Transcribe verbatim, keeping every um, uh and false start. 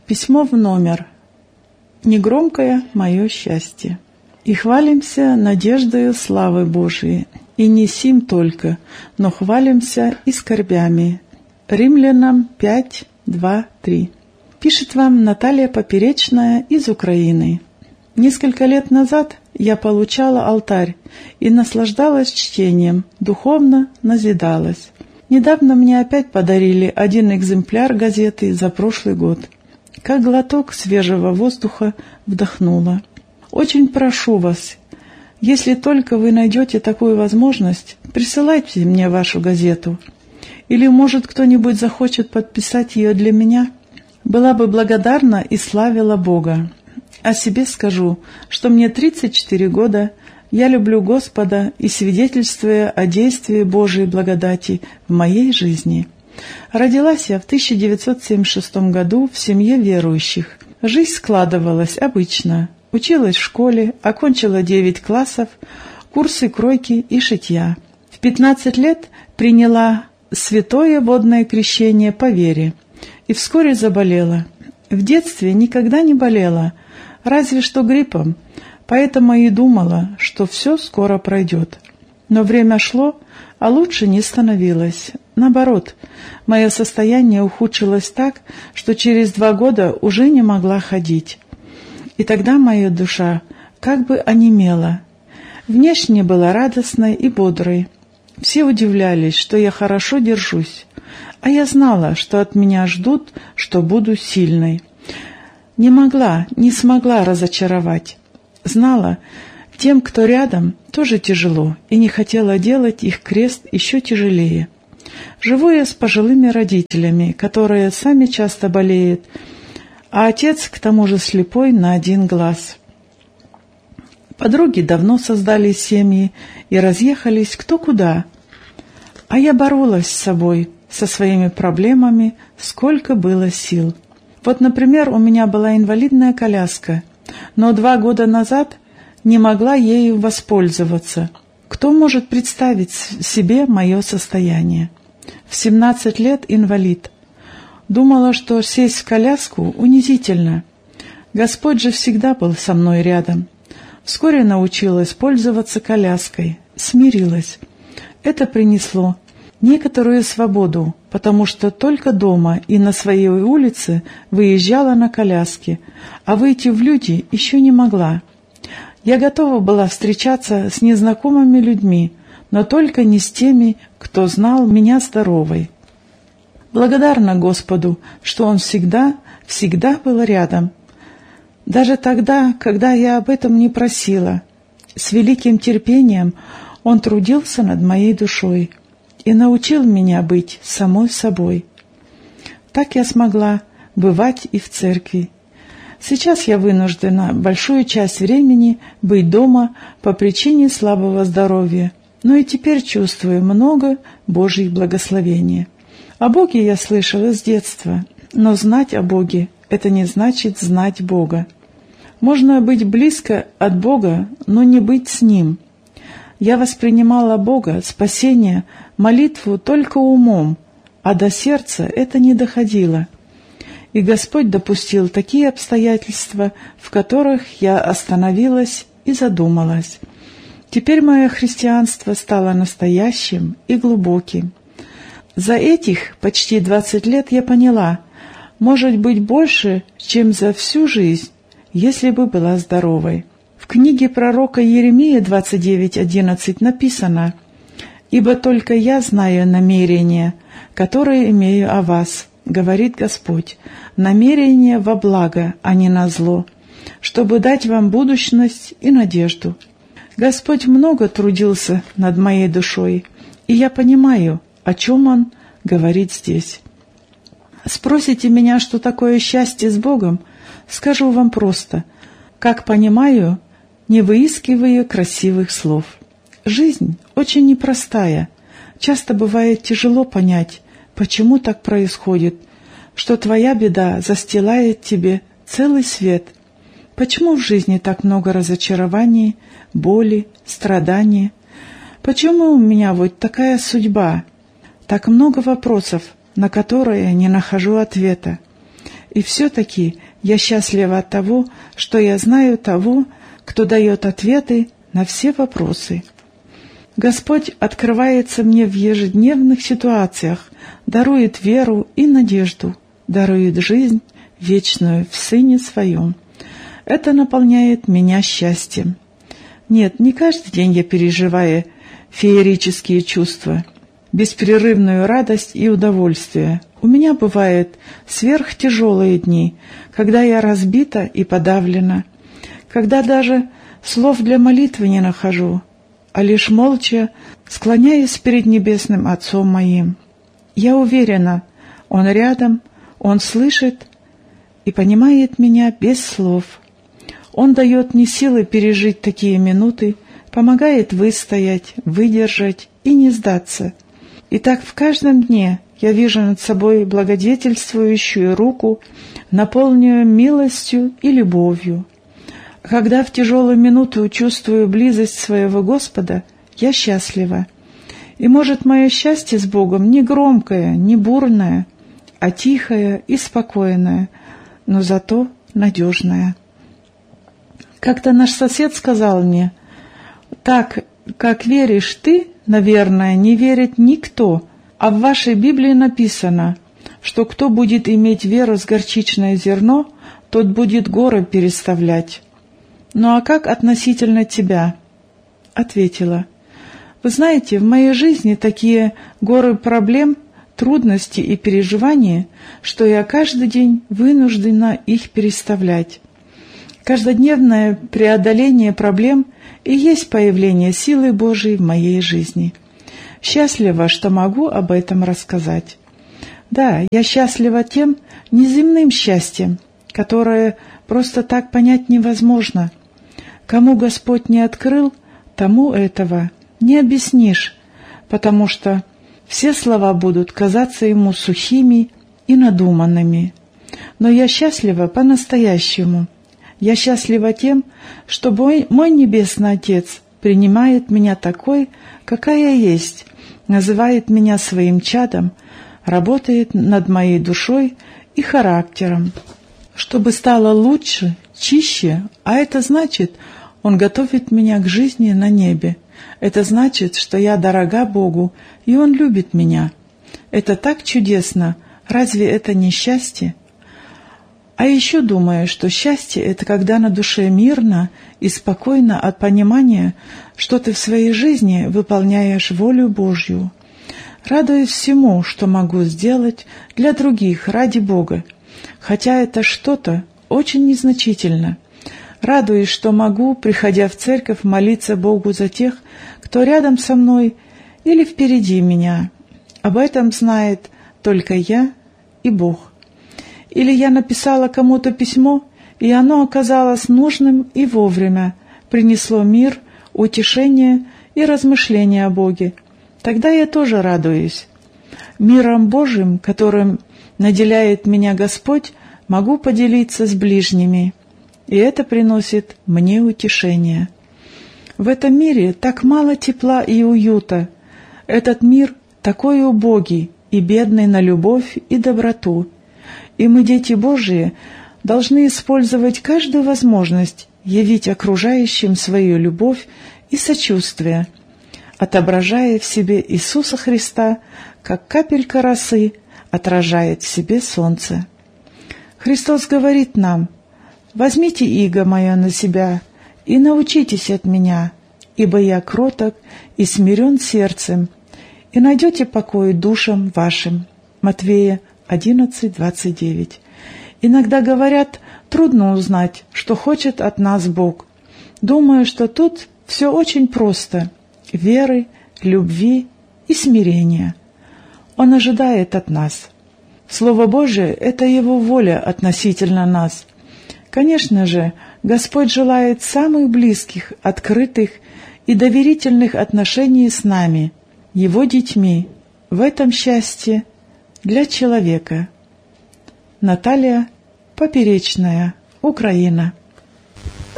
Письмо в номер. Негромкое мое счастье. И хвалимся надеждою славы Божией, и не сим только, но хвалимся и скорбями. Римлянам пять, два, три. Пишет вам Наталья Поперечная из Украины. Несколько лет назад я получала алтарь и наслаждалась чтением, духовно назидалась. Недавно мне опять подарили один экземпляр газеты за прошлый год. Как глоток свежего воздуха вдохнула. Очень прошу вас, если только вы найдете такую возможность, присылайте мне вашу газету. Или, может, кто-нибудь захочет подписать ее для меня? Была бы благодарна и славила Бога. О себе скажу, что мне тридцать четыре года, я люблю Господа и свидетельствуя о действии Божией благодати в моей жизни. Родилась я в тысяча девятьсот семьдесят шестом году в семье верующих. Жизнь складывалась обычно. Училась в школе, окончила девять классов, курсы кройки и шитья. В пятнадцать лет приняла святое водное крещение по вере и вскоре заболела. В детстве никогда не болела, разве что гриппом, поэтому и думала, что все скоро пройдет. Но время шло, а лучше не становилось. Наоборот, мое состояние ухудшилось так, что через два года уже не могла ходить. И тогда моя душа как бы онемела. Внешне была радостной и бодрой. Все удивлялись, что я хорошо держусь, а я знала, что от меня ждут, что буду сильной. Не могла, не смогла разочаровать. Знала, тем, кто рядом, тоже тяжело, и не хотела делать их крест еще тяжелее. Живу я с пожилыми родителями, которые сами часто болеют, а отец, к тому же, слепой на один глаз. Подруги давно создали семьи и разъехались кто куда, а я боролась с собой, со своими проблемами, сколько было сил. Вот, например, у меня была инвалидная коляска, но два года назад не могла ею воспользоваться. Кто может представить себе мое состояние? В семнадцать лет инвалид. Думала, что сесть в коляску унизительно. Господь же всегда был со мной рядом. Вскоре научилась пользоваться коляской, смирилась. Это принесло некоторую свободу, потому что только дома и на своей улице выезжала на коляске, а выйти в люди еще не могла. Я готова была встречаться с незнакомыми людьми, но только не с теми, кто знал меня здоровой. Благодарна Господу, что Он всегда, всегда был рядом. Даже тогда, когда я об этом не просила. С великим терпением Он трудился над моей душой и научил меня быть самой собой. Так я смогла бывать и в церкви. Сейчас я вынуждена большую часть времени быть дома по причине слабого здоровья, но и теперь чувствую много Божьих благословений. О Боге я слышала с детства, но знать о Боге — это не значит знать Бога. Можно быть близко от Бога, но не быть с Ним. Я воспринимала Бога, спасение, молитву только умом, а до сердца это не доходило. И Господь допустил такие обстоятельства, в которых я остановилась и задумалась. Теперь мое христианство стало настоящим и глубоким. За этих почти двадцать лет я поняла, может быть, больше, чем за всю жизнь, если бы была здоровой. В книге пророка Иеремии двадцать девять одиннадцать написано: «Ибо только я знаю намерения, которые имею о вас, говорит Господь, намерения во благо, а не на зло, чтобы дать вам будущность и надежду». Господь много трудился над моей душой, и я понимаю, о чем Он говорит здесь. Спросите меня, что такое счастье с Богом? Скажу вам просто, как понимаю, не выискивая красивых слов. Жизнь очень непростая. Часто бывает тяжело понять, почему так происходит, что твоя беда застилает тебе целый свет. Почему в жизни так много разочарований, боли, страданий? Почему у меня вот такая судьба? Так много вопросов, на которые не нахожу ответа. И все-таки я счастлива от того, что я знаю того, кто дает ответы на все вопросы. Господь открывается мне в ежедневных ситуациях, дарует веру и надежду, дарует жизнь вечную в Сыне Своем. Это наполняет меня счастьем. Нет, не каждый день я переживаю феерические чувства, беспрерывную радость и удовольствие. У меня бывают сверхтяжелые дни, когда я разбита и подавлена, когда даже слов для молитвы не нахожу, а лишь молча склоняюсь перед Небесным Отцом моим. Я уверена, Он рядом, Он слышит и понимает меня без слов. Он дает мне силы пережить такие минуты, помогает выстоять, выдержать и не сдаться. И так в каждом дне я вижу над собой благодетельствующую руку, наполненную милостью и любовью. Когда в тяжелую минуту чувствую близость своего Господа, я счастлива. И, может, мое счастье с Богом не громкое, не бурное, а тихое и спокойное, но зато надежное. Как-то наш сосед сказал мне: «Так, как веришь ты, наверное, не верит никто, а в вашей Библии написано, что кто будет иметь веру с горчичное зерно, тот будет горы переставлять. Ну а как относительно тебя?» Ответила: «Вы знаете, в моей жизни такие горы проблем, трудностей и переживаний, что я каждый день вынуждена их переставлять. Каждодневное преодоление проблем и есть появление силы Божией в моей жизни. Счастлива, что могу об этом рассказать. Да, я счастлива тем неземным счастьем, которое просто так понять невозможно. Кому Господь не открыл, тому этого не объяснишь, потому что все слова будут казаться ему сухими и надуманными. Но я счастлива по-настоящему. Я счастлива тем, что мой, мой Небесный Отец принимает меня такой, какая я есть, называет меня своим чадом, работает над моей душой и характером, чтобы стало лучше, чище, а это значит, Он готовит меня к жизни на небе. Это значит, что я дорога Богу, и Он любит меня. Это так чудесно, разве это не счастье? А еще думаю, что счастье — это когда на душе мирно и спокойно от понимания, что ты в своей жизни выполняешь волю Божью. Радуюсь всему, что могу сделать для других ради Бога, хотя это что-то очень незначительно. Радуюсь, что могу, приходя в церковь, молиться Богу за тех, кто рядом со мной или впереди меня. Об этом знает только я и Бог. Или я написала кому-то письмо, и оно оказалось нужным и вовремя, принесло мир, утешение и размышления о Боге. Тогда я тоже радуюсь. Миром Божьим, которым наделяет меня Господь, могу поделиться с ближними, и это приносит мне утешение. В этом мире так мало тепла и уюта. Этот мир такой убогий и бедный на любовь и доброту. И мы, дети Божии, должны использовать каждую возможность явить окружающим свою любовь и сочувствие, отображая в себе Иисуса Христа, как капелька росы отражает в себе солнце. Христос говорит нам: «Возьмите иго мое на себя и научитесь от меня, ибо я кроток и смирен сердцем, и найдете покой душам вашим». Матвея одиннадцать двадцать девять. Иногда говорят, трудно узнать, что хочет от нас Бог. Думаю, что тут все очень просто: веры, любви и смирения. Он ожидает от нас. Слово Божие — это Его воля относительно нас. Конечно же, Господь желает самых близких, открытых и доверительных отношений с нами, Его детьми. В этом счастье для человека. Наталья Поперечная, Украина.